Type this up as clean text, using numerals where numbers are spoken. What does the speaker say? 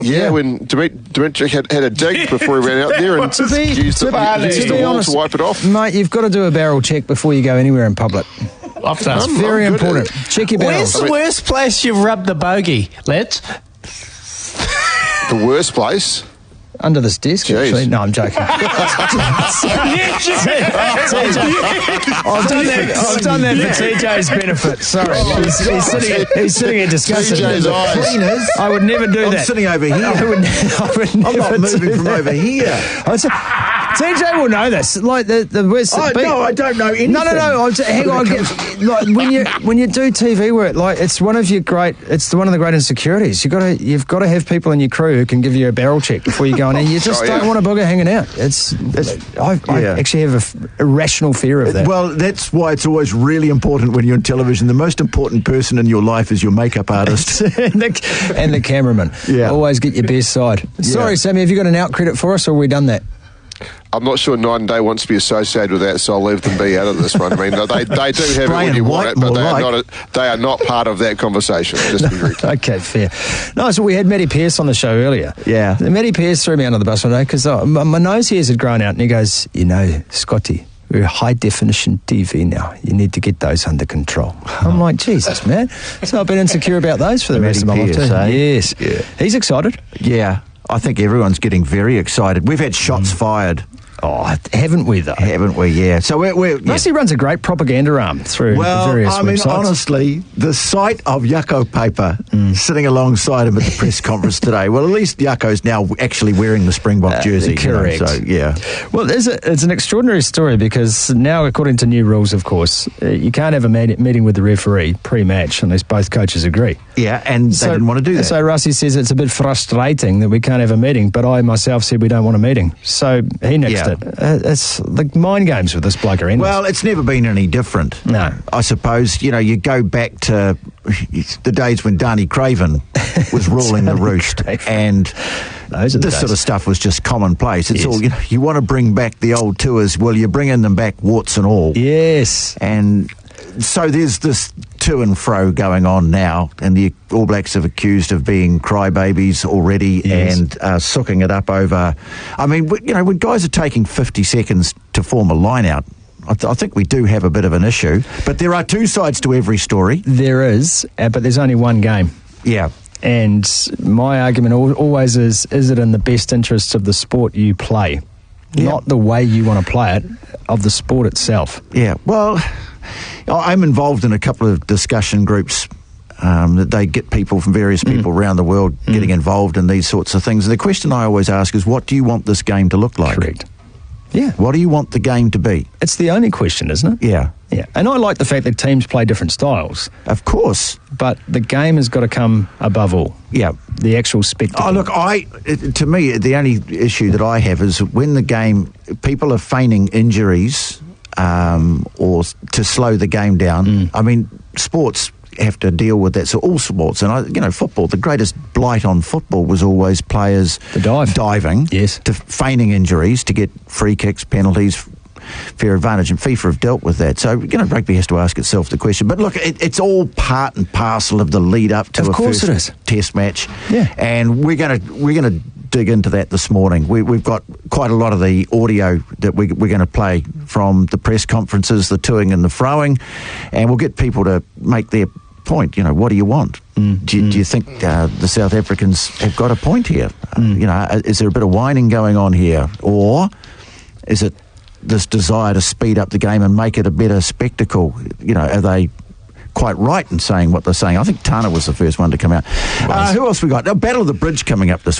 Yeah, when Dimitri had a dig before he went out there and used the wall to wipe it off. Mate, you've got to do a barrel check before you go anywhere in public. It's very important. Check your barrel. Where's the worst place you've rubbed the bogey, lads? The worst place? Under this desk, actually. No, I'm joking. I've done that for TJ's benefit. Sorry. He's sitting here discussing TJ's eyes. I would never do that. I'm sitting over here. I'm not moving from over here. TJ will know this. Like the worst. No, I don't know anything. No. Hang on. Like when you do TV work, like it's one of the great insecurities. You've got to have people in your crew who can give you a barrel check before you go in, and you just don't want a bugger hanging out. I actually have a irrational fear of that. Well, that's why it's always really important when you're on television. The most important person in your life is your makeup artist and the cameraman. Yeah, always get your best side. Sorry, Sammy, have you got an out credit for us, or have we done that? I'm not sure Night and Day wants to be associated with that, so I'll leave them be out of this one. I mean, they do have it when you want it, but they are not part of that conversation. Just to be very clear. Okay, fair. No, so we had Matty Pearce on the show earlier. Yeah. Matty Pearce threw me under the bus one day because my nose hairs had grown out, and he goes, Scotty, we're high-definition TV now. You need to get those under control. I'm like, Jesus, man. So I've been insecure about those for the rest of my life too. Yes. Yeah. He's excited. Yeah. I think everyone's getting very excited. We've had shots fired. Oh, haven't we, though? Haven't we, yeah. So Rusty runs a great propaganda arm through various websites. Honestly, the sight of Yucko Paper sitting alongside him at the press conference today, well, at least Yucko's now actually wearing the Springbok jersey. Correct. So, yeah. Well, it's an extraordinary story because now, according to new rules, of course, you can't have a meeting with the referee pre-match unless both coaches agree. Yeah, and they didn't want to do that. So Rusty says it's a bit frustrating that we can't have a meeting, but I myself said we don't want a meeting. So he nixed it. It's like mind games with this bloke are endless. Well, it's never been any different. No. I suppose, you go back to the days when Danny Craven was ruling the roost, and this sort of stuff was just commonplace. It's all, you want to bring back the old tours, well, you're bringing them back warts and all. Yes. And so there's this to and fro going on now, and the All Blacks have accused of being crybabies already and sooking it up over. I mean, when guys are taking 50 seconds to form a line-out, I think we do have a bit of an issue. But there are two sides to every story. There is, but there's only one game. Yeah. And my argument always is it in the best interests of the sport you play? Not the way you want to play it, of the sport itself. Yeah, well, I'm involved in a couple of discussion groups that they get people from various people around the world getting involved in these sorts of things. And the question I always ask is, what do you want this game to look like? Correct. Yeah. What do you want the game to be? It's the only question, isn't it? Yeah. Yeah. And I like the fact that teams play different styles. Of course. But the game has got to come above all. Yeah. The actual spectacle. Oh, look, to me, the only issue that I have is when the game, people are feigning injuries or to slow the game down. I mean, sports have to deal with that. So all sports, and football, the greatest blight on football was always players diving, to feigning injuries to get free kicks, penalties, fair advantage, and FIFA have dealt with that. So rugby has to ask itself the question. But look, it's all part and parcel of the lead up to a first Test match. Yeah, and we're going to dig into that this morning. We've got quite a lot of the audio that we're going to play from the press conferences, the toing and the froing, and we'll get people to make their point. What do you want? Do you think the South Africans have got a point here? Is there a bit of whining going on here, or is it this desire to speed up the game and make it a better spectacle? Are they quite right in saying what they're saying? I think Tana was the first one to come out. Who else we got? Battle of the Bridge coming up this